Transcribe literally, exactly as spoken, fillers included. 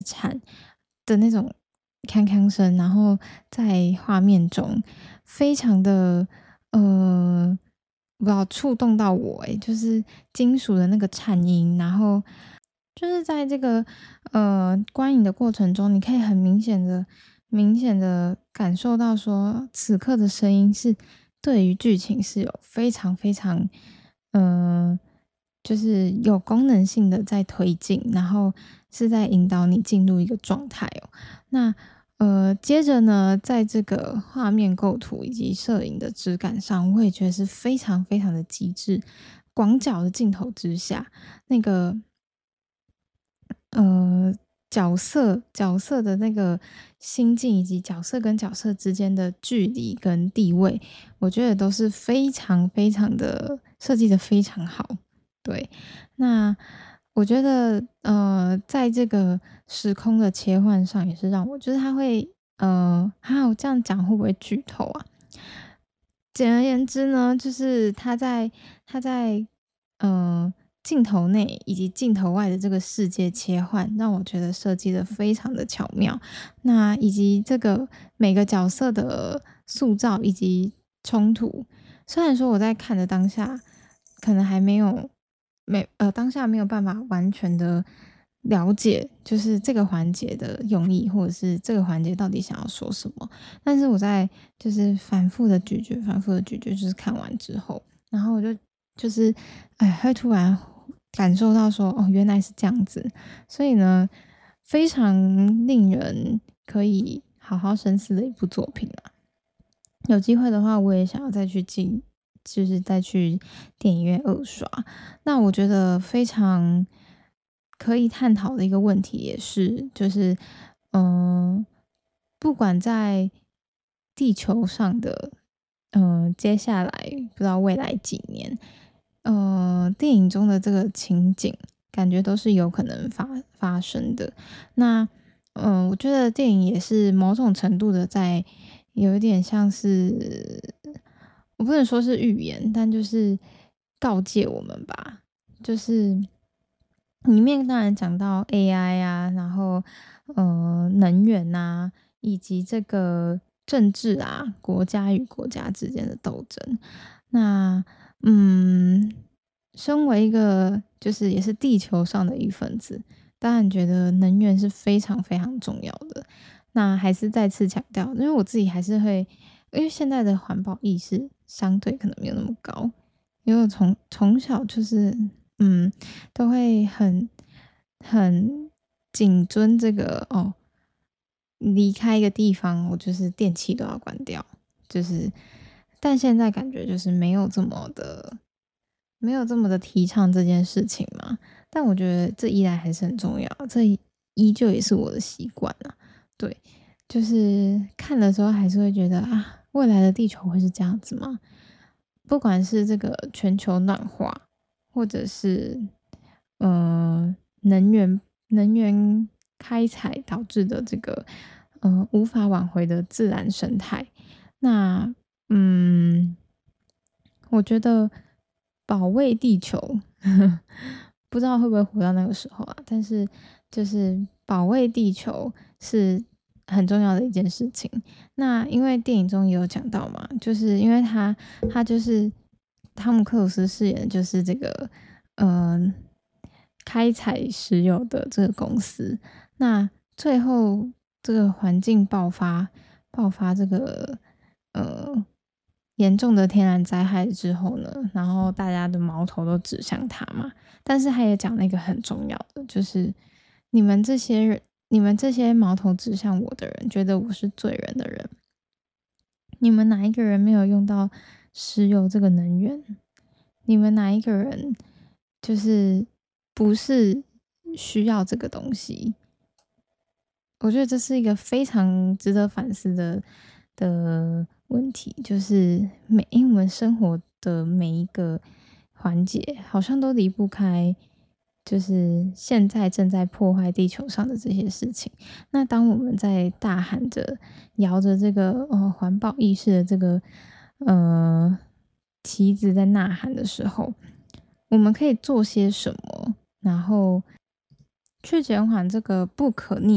产的那种锵锵声，然后在画面中非常的呃，不知道触动到我诶，就是金属的那个颤音，然后就是在这个呃观影的过程中，你可以很明显的、明显的感受到说，此刻的声音是对于剧情是有非常非常嗯、呃就是有功能性的在推进，然后是在引导你进入一个状态哦。那呃，接着呢，在这个画面构图以及摄影的质感上，我也觉得是非常非常的极致。广角的镜头之下，那个呃，角色角色的那个心境，以及角色跟角色之间的距离跟地位，我觉得都是非常非常的设计的非常好。对，那我觉得呃，在这个时空的切换上，也是让我就是他会呃，哈，我这样讲会不会剧透啊？简而言之呢，就是他在他在呃镜头内以及镜头外的这个世界切换，让我觉得设计的非常的巧妙。那以及这个每个角色的塑造以及冲突，虽然说我在看的当下，可能还没有没呃当下没有办法完全的了解，就是这个环节的用意，或者是这个环节到底想要说什么。但是我在就是反复的咀嚼，反复的咀嚼，就是看完之后，然后我就就是哎，会突然感受到说，哦，原来是这样子。所以呢，非常令人可以好好深思的一部作品啊。有机会的话，我也想要再去进，就是再去电影院二刷。那我觉得非常可以探讨的一个问题也是，就是嗯、呃不管在地球上的，嗯、呃接下来不知道未来几年，呃，电影中的这个情景，感觉都是有可能发发生的。那嗯，我觉得电影也是某种程度的在有一点像是，我不能说是预言，但就是告诫我们吧。就是里面当然讲到 A I 啊，然后呃能源呐、以及这个政治啊，国家与国家之间的斗争。那嗯，身为一个就是也是地球上的一份子，当然觉得能源是非常非常重要的。那还是再次强调，因为我自己还是会，因为现在的环保意识相对可能没有那么高，因为我从从小就是嗯，都会很很谨遵这个哦，离开一个地方，我就是电器都要关掉，就是但现在感觉就是没有这么的没有这么的提倡这件事情嘛。但我觉得这依然还是很重要，这依旧也是我的习惯啊。对，就是看的时候还是会觉得啊，未来的地球会是这样子吗？不管是这个全球暖化，或者是呃能源能源开采导致的这个呃无法挽回的自然生态，那嗯，我觉得保卫地球，不知道会不会活到那个时候啊？但是就是保卫地球是很重要的一件事情。那因为电影中也有讲到嘛，就是因为他他就是汤姆克鲁斯饰演的就是这个嗯、呃开采石油的这个公司。那最后这个环境爆发爆发这个呃严重的天然灾害之后呢，然后大家的矛头都指向他嘛。但是他也讲了一个很重要的，就是你们这些人，你们这些矛头指向我的人，觉得我是罪人的人，你们哪一个人没有用到石油这个能源？你们哪一个人就是不是需要这个东西？我觉得这是一个非常值得反思的的问题，就是每因为我们生活的每一个环节，好像都离不开，就是现在正在破坏地球上的这些事情。那当我们在大喊着、摇着这个呃环保意识的这个呃旗子在呐喊的时候，我们可以做些什么，然后去减缓这个不可逆。